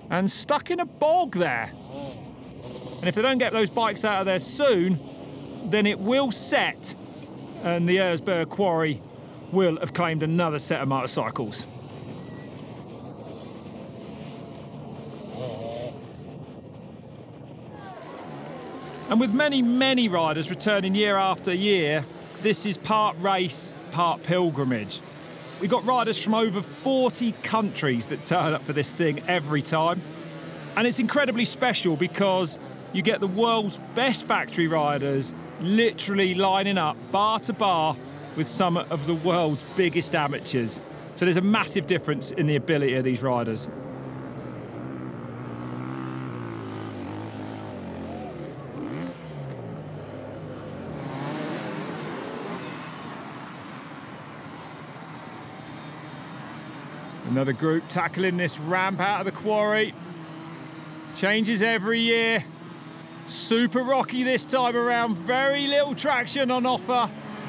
and stuck in a bog there. And if they don't get those bikes out of there soon, then it will set, and the Erzberg quarry will have claimed another set of motorcycles. And with many, many riders returning year after year, this is part race, part pilgrimage. We've got riders from over 40 countries that turn up for this thing every time. And it's incredibly special because you get the world's best factory riders literally lining up bar to bar with some of the world's biggest amateurs. So there's a massive difference in the ability of these riders. Another group tackling this ramp out of the quarry. Changes every year. Super rocky this time around. Very little traction on offer.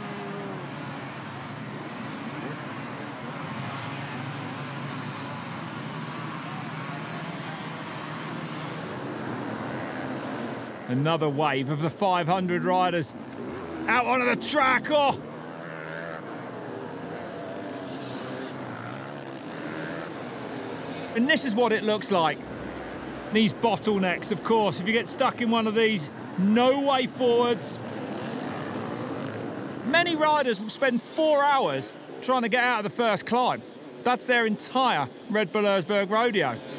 Another wave of the 500 riders out onto the track. Oh! And this is what it looks like. These bottlenecks, of course. If you get stuck in one of these, no way forwards. Many riders will spend 4 hours trying to get out of the first climb. That's their entire Red Bull Erzberg rodeo.